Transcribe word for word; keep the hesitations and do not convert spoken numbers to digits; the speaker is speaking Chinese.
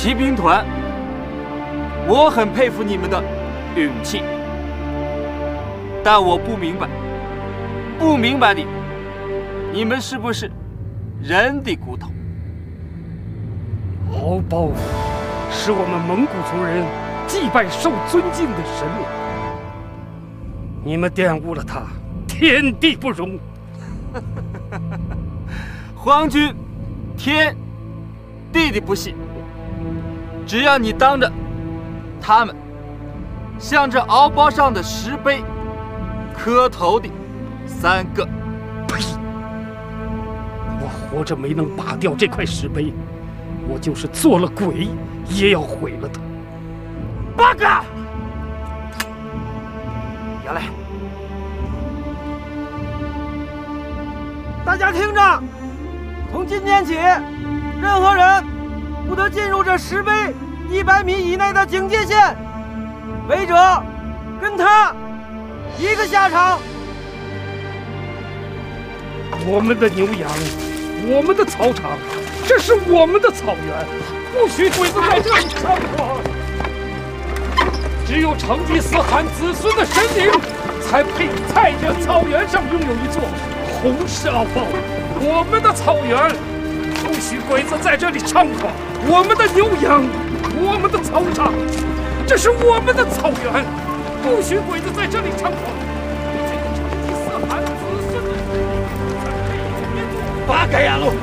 骑兵团，我很佩服你们的勇气，但我不明白，不明白的，你们是不是人的骨头？ 敖包是我们蒙古族人祭拜受尊敬的神灵，你们玷污了他，天地不容。 皇军，天地的不信，只要你当着他们向着敖包上的石碑磕头的三个。 呸！我活着没能拔掉这块石碑，我就是做了鬼也要毁了它。 八个！杨来， 大家听着，从今天起，任何人不得进入这石碑一百米以内的警戒线，违者跟他一个下场。 我们的牛羊，我们的草场，这是我们的草原，不许鬼子在这里猖狂。只有成吉思汗子孙的神灵，才配在这草原上拥有一座红石敖包。我们的草原，不许鬼子在这里猖狂。我们的牛羊，我们的草场，这是我们的草原，不许鬼子在这里猖狂。这个成吉思汗子孙的神灵，才配。八嘎呀喽！